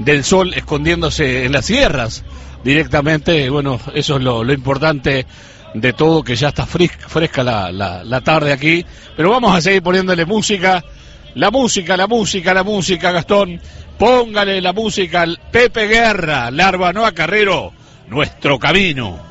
del sol escondiéndose en las sierras directamente. Bueno, eso es lo importante de todo, que ya está fresca la tarde aquí, pero vamos a seguir poniéndole música, Gastón, póngale la música al Pepe Guerra, Larva Noa Carrero, Nuestro Camino.